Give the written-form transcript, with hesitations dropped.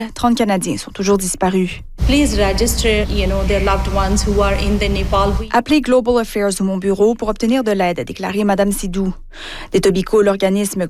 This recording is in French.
30 Canadiens sont toujours disparus. Please register, their loved ones who are in the Nepal. Appelez Global Affairs ou mon bureau pour obtenir de l'aide, a déclaré Mme Sidou. Des Tobico, l'organisme